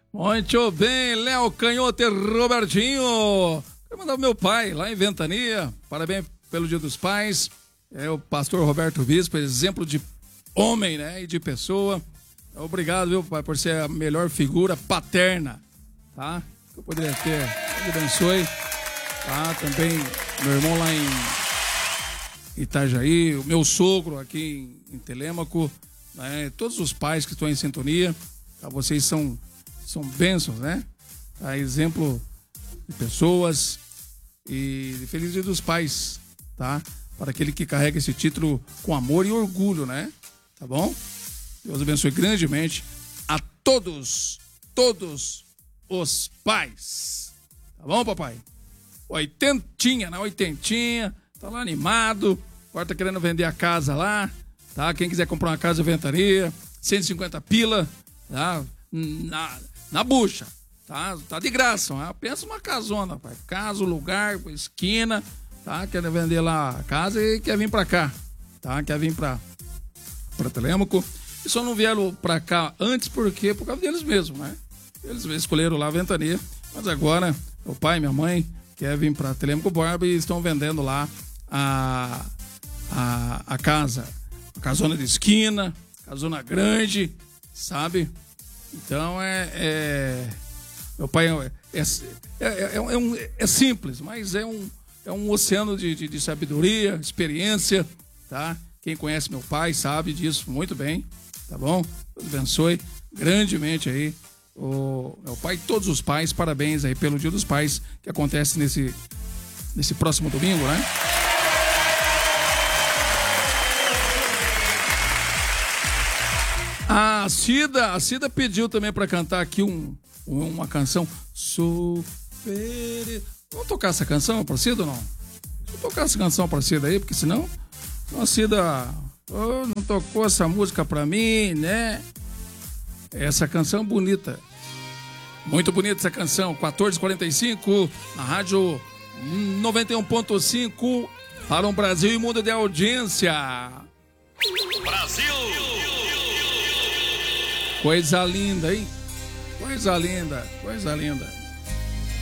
Muito bem, Léo Canhoto e Robertinho. Quero mandar o meu pai lá em Ventania. Parabéns pelo Dia dos Pais. É o pastor Roberto Bispo, exemplo de homem, né? E de pessoa. Obrigado, viu, pai, por ser a melhor figura paterna, tá? Que eu poderia ter. Deus abençoe. Tá? Também meu irmão lá em Itajaí, o meu sogro aqui em Telêmaco, né? Todos os pais que estão em sintonia, tá? Vocês são bênçãos, né? Tá? Exemplo de pessoas e feliz Dia dos Pais, tá? Para aquele que carrega esse título com amor e orgulho, né? Tá bom? Deus abençoe grandemente a todos os pais. Tá bom, papai? Oitentinha, tá lá animado. Agora tá querendo vender a casa lá, tá? Quem quiser comprar uma casa de Ventania, 150 pila, tá? Na bucha, tá? Tá de graça, ó. Pensa uma casona, pai. Casa, lugar, esquina, tá? Quer vender lá a casa e quer vir pra cá, tá? Quer vir pra Telêmaco. E só não vieram pra cá antes por causa deles mesmos, né? Eles escolheram lá a Ventania, mas agora meu pai e minha mãe querem vir pra Telêmaco Borba e estão vendendo lá a casa, a casona de esquina, casona grande, sabe? Então meu pai é simples, mas é um oceano de sabedoria, experiência, tá? Quem conhece meu pai sabe disso muito bem, tá bom? Deus abençoe grandemente aí o meu pai e todos os pais. Parabéns aí pelo Dia dos Pais, que acontece nesse próximo domingo, né? A Cida pediu também para cantar aqui uma canção super. Vamos tocar essa canção pra Cida ou não? Vamos tocar essa canção pra Cida aí, porque senão a Cida não tocou essa música pra mim, né? Essa canção bonita. Muito bonita essa canção. 14h45 na rádio 91.5 para um Brasil e mundo de audiência. Brasil! Coisa linda, hein? Coisa linda.